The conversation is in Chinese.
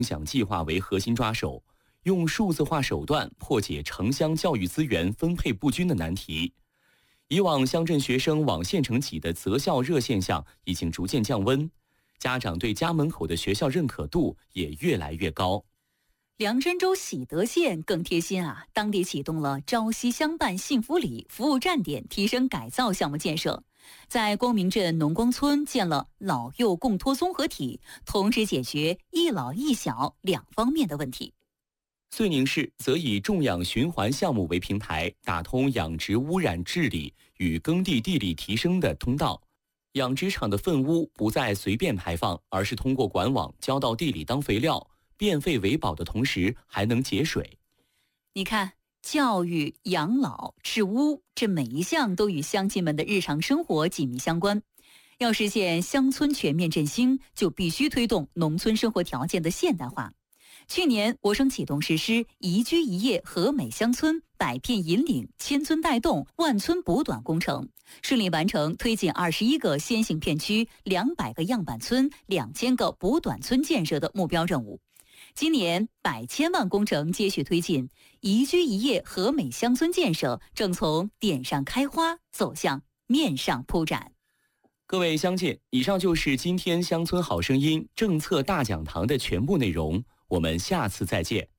享计划为核心抓手，用数字化手段破解城乡教育资源分配不均的难题。以往乡镇学生往县城挤的择校热现象已经逐渐降温，家长对家门口的学校认可度也越来越高。 凉山州喜德县更贴心啊，当地启动了朝夕相伴幸福里服务站点提升改造项目建设，在光明镇农光村建了老幼共托综合体，同时解决一老一小两方面的问题。 遂宁市则以种养循环项目为平台，打通养殖污染治理与耕地地力提升的通道。养殖场的粪污不再随便排放，而是通过管网交到地里当肥料，变废为宝的同时还能节水。 你看，教育、养老、治污，这每一项都与乡亲们的日常生活紧密相关。要实现乡村全面振兴，就必须推动农村生活条件的现代化。去年，我省启动实施宜居宜业和美乡村百片引领、千村带动、万村补短工程，顺利完成推进21个先行片区、200个样板村、2000个补短村建设的目标任务。今年100千万工程接续推进，宜居宜业和美乡村建设正从点上开花走向面上铺展。 各位乡亲，以上就是今天乡村好声音政策大讲堂的全部内容，我们下次再见。